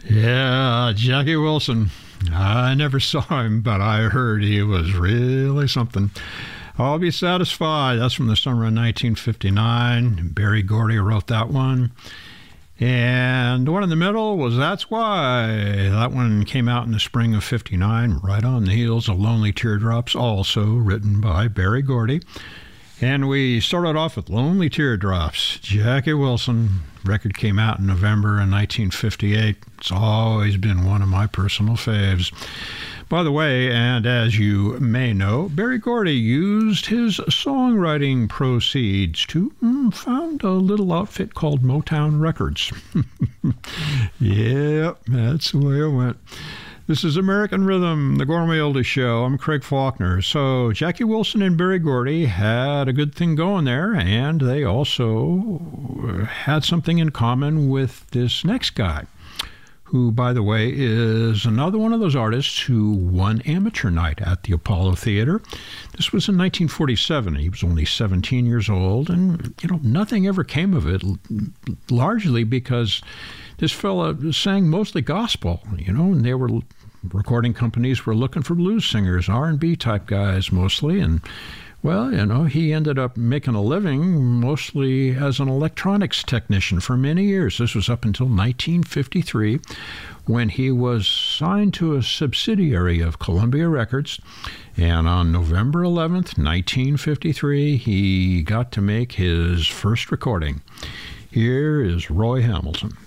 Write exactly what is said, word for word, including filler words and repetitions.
Yeah, Jackie Wilson. I never saw him, but I heard he was really something. I'll Be Satisfied. That's from the summer of nineteen fifty-nine. Berry Gordy wrote that one. And the one in the middle was That's Why. That one came out in the spring of fifty-nine, right on the heels of Lonely Teardrops, also written by Berry Gordy. And we started off with Lonely Teardrops, Jackie Wilson. Record came out in November of nineteen fifty-eight. It's always been one of my personal faves. By the way, and as you may know, Berry Gordy used his songwriting proceeds to mm, found a little outfit called Motown Records. Yep, that's the way it went. This is American Rhythm, the Gourmet Oldies Show. I'm Craig Faulkner. So Jackie Wilson and Berry Gordy had a good thing going there, and they also had something in common with this next guy, who, by the way, is another one of those artists who won amateur night at the Apollo Theater. This was in nineteen forty-seven. He was only seventeen years old, and, you know, nothing ever came of it, largely because this fella sang mostly gospel, you know, and they were, recording companies were looking for blues singers, R and B type guys mostly, and, well, you know, he ended up making a living mostly as an electronics technician for many years. This was up until nineteen fifty-three, when he was signed to a subsidiary of Columbia Records, and on November eleventh, nineteen fifty-three, he got to make his first recording. Here is Roy Hamilton.